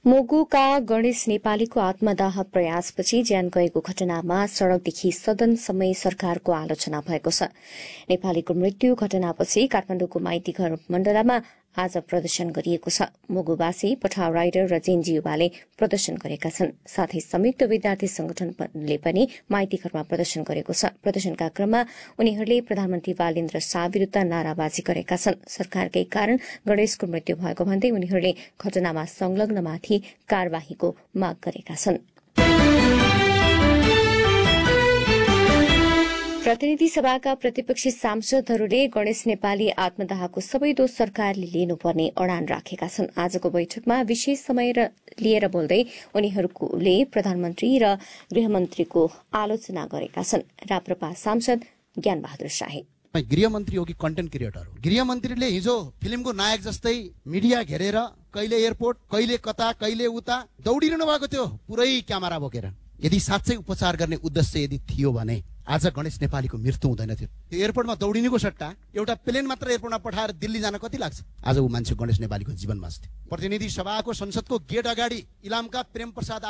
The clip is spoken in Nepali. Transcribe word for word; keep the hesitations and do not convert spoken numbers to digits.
मोगुका गणेश नेपालीको आत्मदाह प्रयासपछि ज्यान गएको घटनामा सड़कदेखि सदनसम्मै सरकारको आलोचना भएको छ। नेपालीको मृत्यु घटनापछि काठमाडौँको माइती घर मण्डलामा आज प्रदर्शन गरिएको छ। मोगुवासी, पठाउ राइडर र जेनजी युवाले प्रदर्शन गरेका छन्। साथै संयुक्त विद्यार्थी संगठनले पनि माइती घरमा प्रदर्शन गरेको छ। प्रदर्शनका क्रममा उनीहरूले प्रधानमन्त्री बालेन्द्र शाह विरूद्ध नाराबाजी गरेका छन्। सरकारकै कारण गणेशको मृत्यु भएको भन्दै उनीहरूले घटनामा संलग्नमाथि कार्यवाहीको माग गरेका छन्। प्रतिनिधि सभाका प्रतिपक्षी सांसदहरूले गणेश नेपाली आत्मदाहको सबै दोष सरकारले लिनुपर्ने अडान राखेका छन्। आजको बैठकमा विशेष समय लिएर बोल्दै उनीहरूले प्रधानमन्त्री र गृहमन्त्रीको आलोचना गरेका छन्। राप्रपा सांसद ज्ञानबहादुर शाही गृहमन्त्री हो कि कन्टेन्ट क्रिएटर हो? गृहमन्त्रीले हिजो फिल्मको नायक जस्तै मिडिया घेरेर कहिले एयरपोर्ट, कहिले कता, कहिले उता दौडिरहनु भएको थियो पुरै क्यामेरा बोकेर। यदि साँच्चै उपचार गर्ने उद्देश्य यदि थियो भने आज गणेश नेपालीको मृत्यु हुँदैन थियो। त्यो एयरपोर्टमा दौडिनुको सट्टा एउटा प्लेन मात्र एयरपोर्टमा पठाएर दिल्ली जान कति लाग्छ? आज ऊ मान्छे गणेश नेपालीको जीवन बाँच्थ्यो। प्रतिनिधि सभाको संसदको गेट अगाडि इलामका प्रेम प्रसाद